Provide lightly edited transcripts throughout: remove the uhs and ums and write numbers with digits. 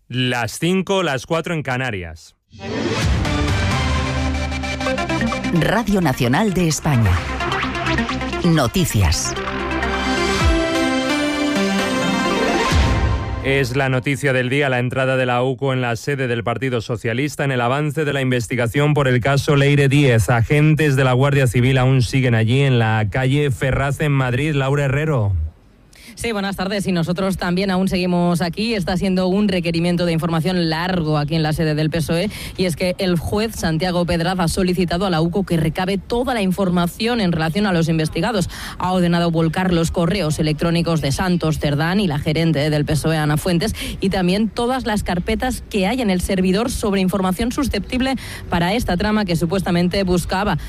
Las 5, las 4 en Canarias. Radio Nacional de España. Noticias. Es la noticia del día, la entrada de la UCO en la sede del Partido Socialista en el avance de la investigación por el caso Leire Díez. Agentes de la Guardia Civil aún siguen allí en la calle Ferraz en Madrid. Laura Herrero. Sí, buenas tardes. Y nosotros también aún seguimos aquí. Está siendo un requerimiento de información largo aquí en la sede del PSOE. Y es que el juez Santiago Pedraz ha solicitado a la UCO que recabe toda la información en relación a los investigados. Ha ordenado volcar los correos electrónicos de Santos Cerdán y la gerente del PSOE, Ana Fuentes, y también todas las carpetas que hay en el servidor sobre información susceptible para esta trama que supuestamente buscaba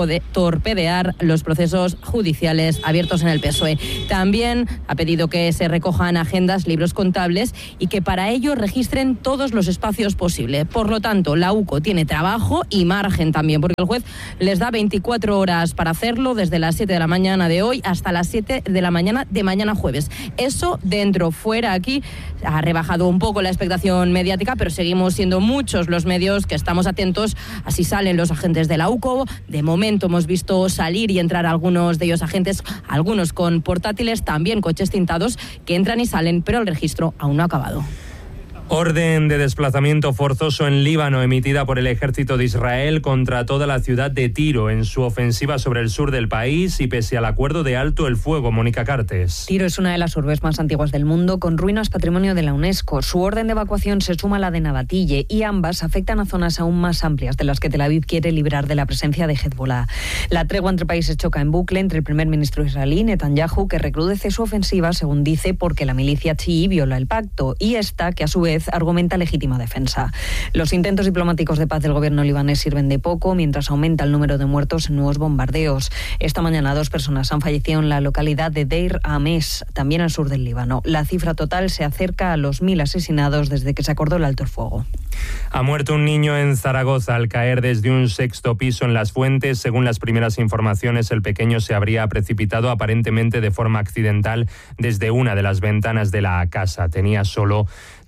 torpedear los procesos judiciales abiertos en el PSOE. También ha pedido que se recojan agendas, libros contables y que para ello registren todos los espacios posibles. Por lo tanto, la UCO tiene trabajo y margen también, porque el juez les da 24 horas para hacerlo, desde las 7 de la mañana de hoy hasta las 7 de la mañana de mañana jueves. Eso dentro, fuera, aquí ha rebajado un poco la expectación mediática, pero seguimos siendo muchos los medios que estamos atentos. Así salen los agentes de la UCO. De momento hemos visto salir y entrar algunos de ellos agentes, algunos con portátiles, también coches tintados que entran y salen, pero el registro aún no ha acabado. Orden de desplazamiento forzoso en Líbano emitida por el ejército de Israel contra toda la ciudad de Tiro en su ofensiva sobre el sur del país y pese al acuerdo de alto el fuego. Mónica Cartes. Tiro es una de las urbes más antiguas del mundo con ruinas patrimonio de la UNESCO. Su orden de evacuación se suma a la de Nabatille y ambas afectan a zonas aún más amplias de las que Tel Aviv quiere librar de la presencia de Hezbollah. La tregua entre países choca en bucle entre el primer ministro israelí Netanyahu, que recrudece su ofensiva, según dice, porque la milicia chií viola el pacto, y esta, que a su vez argumenta legítima defensa. Los intentos diplomáticos de paz del gobierno libanés sirven de poco mientras aumenta el número de muertos en nuevos bombardeos. Esta mañana 2 personas han fallecido en la localidad de Deir Ames, también al sur del Líbano. La cifra total se acerca a los 1.000 asesinados desde que se acordó el alto el fuego. Ha muerto un niño en Zaragoza al caer desde un 6º piso en Las Fuentes. Según las primeras informaciones, el pequeño se habría precipitado aparentemente de forma accidental desde una de las ventanas de la casa. Tenía solo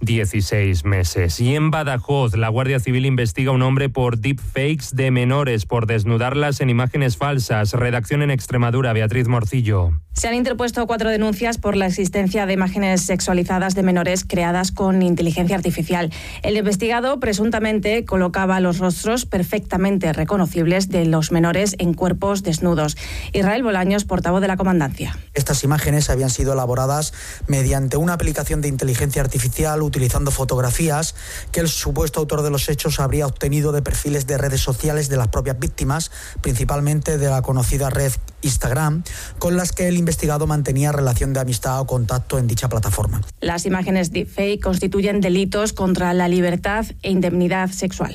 16 meses. Y en Badajoz, la Guardia Civil investiga a un hombre por deepfakes de menores, por desnudarlas en imágenes falsas. Redacción en Extremadura, Beatriz Morcillo. Se han interpuesto 4 denuncias por la existencia de imágenes sexualizadas de menores creadas con inteligencia artificial. El investigado presuntamente colocaba los rostros perfectamente reconocibles de los menores en cuerpos desnudos. Israel Bolaños, portavoz de la Comandancia. Estas imágenes habían sido elaboradas mediante una aplicación de inteligencia artificial utilizando fotografías que el supuesto autor de los hechos habría obtenido de perfiles de redes sociales de las propias víctimas, principalmente de la conocida red Instagram, con las que el investigado mantenía relación de amistad o contacto en dicha plataforma. Las imágenes deepfake constituyen delitos contra la libertad e indemnidad sexual.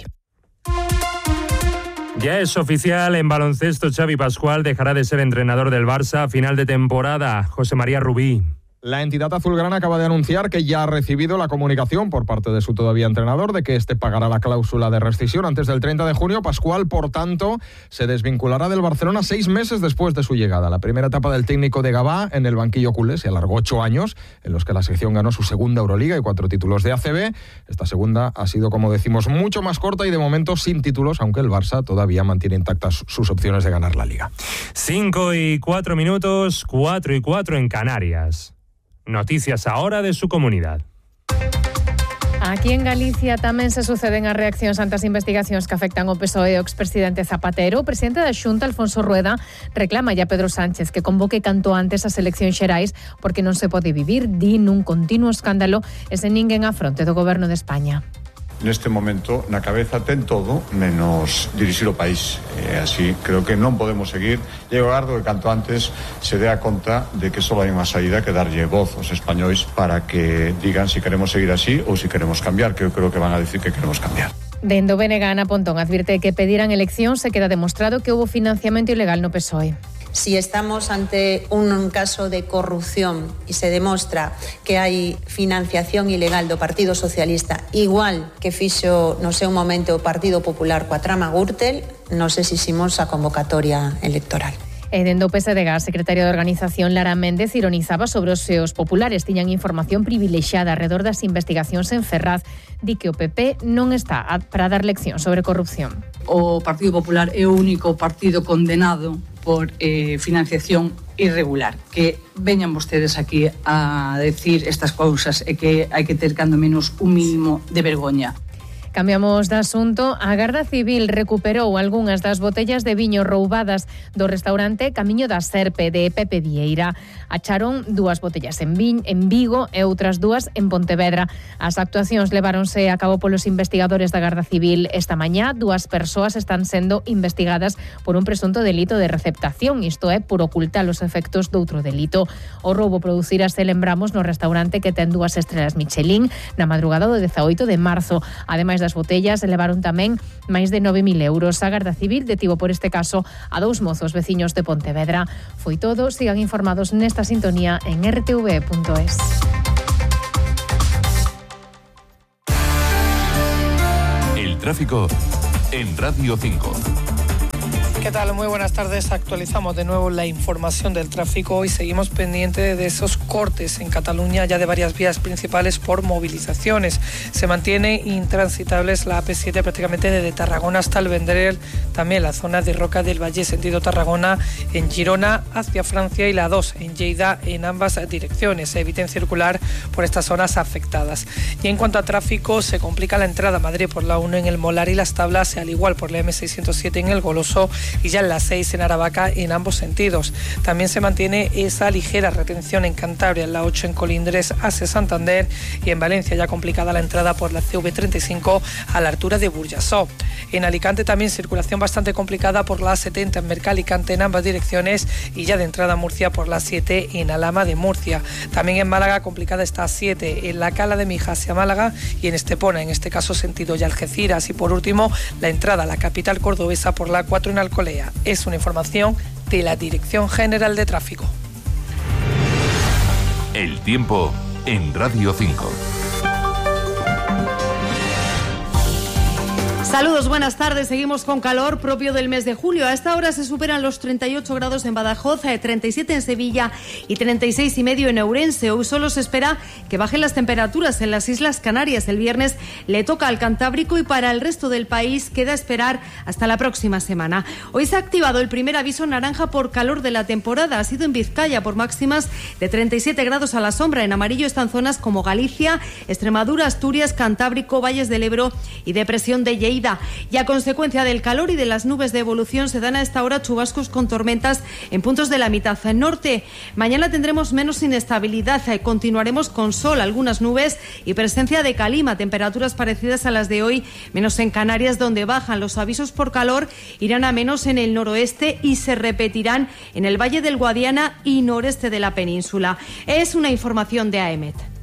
Ya es oficial, en baloncesto Xavi Pascual dejará de ser entrenador del Barça a final de temporada. José María Rubí. La entidad azulgrana acaba de anunciar que ya ha recibido la comunicación por parte de su todavía entrenador de que este pagará la cláusula de rescisión antes del 30 de junio. Pascual, por tanto, se desvinculará del Barcelona 6 meses después de su llegada. La primera etapa del técnico de Gabá en el banquillo culé se alargó 8 años, en los que la sección ganó su segunda Euroliga y 4 títulos de ACB. Esta segunda ha sido, como decimos, mucho más corta y de momento sin títulos, aunque el Barça todavía mantiene intactas sus opciones de ganar la Liga. 5:04 minutos, 4:04 en Canarias. Noticias ahora de su comunidad. Aquí en Galicia tamén se suceden as reaccións ante as investigacións que afectan o PSOE e o expresidente Zapatero. O presidente da Xunta, Alfonso Rueda, reclama a Pedro Sánchez que convoque canto antes as eleccións xerais porque non se pode vivir, di, nun continuo escándalo e sen ninguén á fronte do goberno de España. Neste momento, na cabeza ten todo menos dirixir o país. Así, creo que non podemos seguir. E eu agardo que canto antes se dea conta de que só hai unha saída que darlle voz aos españois para que digan se queremos seguir así ou se queremos cambiar, que eu creo que van a decir que queremos cambiar. Dende o BNG, Ana Pontón advirte que pedirán eleccións se queda demostrado que houbo financiamento ilegal no PSOE. Si estamos ante un caso de corrupción y se demuestra que hai financiación ilegal do Partido Socialista, igual que fixo no seu momento o Partido Popular coa trama Gürtel, nos exiximos a convocatoria electoral. E dende o PSDG, a secretaria de Organización Lara Méndez ironizaba sobre os seos populares. Tiñan información privilexiada arredor das investigacións en Ferraz. Di que o PP non está para dar lección sobre corrupción. O Partido Popular é o único partido condenado por financiación irregular. Que veñan vostedes aquí a decir estas cousas e que hai que ter cando menos un mínimo de vergoña. Cambiamos de asunto. A Garda Civil recuperou algunhas das botellas de viño roubadas do restaurante Camiño da Serpe de Pepe Vieira. Acharon 2 botellas en Vigo e outras 2 en Pontevedra. As actuacións leváronse a cabo polos investigadores da Garda Civil esta mañá. 2 persoas están sendo investigadas por un presunto delito de receptación, isto é, por ocultar os efectos doutro delito. O roubo producirase, lembramos, no restaurante que ten 2 estrelas Michelin na madrugada do 18 de marzo. Ademais das botellas, levaron tamén máis de 9.000 euros. A Garda Civil detivo por este caso a 2 mozos veciños de Pontevedra. Foi todo. Sigan informados nesta sintonía en rtv.es. El tráfico en Radio 5. ¿Qué tal? Muy buenas tardes. Actualizamos de nuevo la información del tráfico y seguimos pendientes de esos cortes en Cataluña ya de varias vías principales por movilizaciones. Se mantiene intransitables la AP7 prácticamente desde Tarragona hasta el Vendrell, también la zona de Roca del Valle sentido Tarragona en Girona hacia Francia y la 2 en Lleida en ambas direcciones. Se eviten circular por estas zonas afectadas. Y en cuanto a tráfico, se complica la entrada a Madrid por la 1 en el Molar y Las Tablas, al igual por la M607 en el Goloso y ya en la 6 en Aravaca en ambos sentidos. También se mantiene esa ligera retención en Cantabria, en la 8 en Colindres hacia Santander y en Valencia ya complicada la entrada por la CV35 a la altura de Burjasó. En Alicante también circulación bastante complicada por la A70 en Mercalicante en ambas direcciones y ya de entrada a Murcia por la 7 en Alhama de Murcia. También en Málaga complicada está a 7 en la Cala de Mija hacia Málaga y en Estepona, en este caso sentido ya Algeciras. Y por último, la entrada a la capital cordobesa por la 4 en Alcolea. Es una información de la Dirección General de Tráfico. El tiempo en Radio 5. Saludos, buenas tardes. Seguimos con calor propio del mes de julio. A esta hora se superan los 38 grados en Badajoz, 37 en Sevilla y 36,5 en Ourense. Hoy solo se espera que bajen las temperaturas en las Islas Canarias. El viernes le toca al Cantábrico y para el resto del país queda esperar hasta la próxima semana. Hoy se ha activado el primer aviso naranja por calor de la temporada. Ha sido en Vizcaya por máximas de 37 grados a la sombra. En amarillo están zonas como Galicia, Extremadura, Asturias, Cantábrico, Valles del Ebro y depresión de Lleida. Y a consecuencia del calor y de las nubes de evolución se dan a esta hora chubascos con tormentas en puntos de la mitad norte. Mañana tendremos menos inestabilidad, continuaremos con sol, algunas nubes y presencia de calima, temperaturas parecidas a las de hoy, menos en Canarias donde bajan. Los avisos por calor irán a menos en el noroeste y se repetirán en el Valle del Guadiana y noreste de la península. Es una información de AEMET.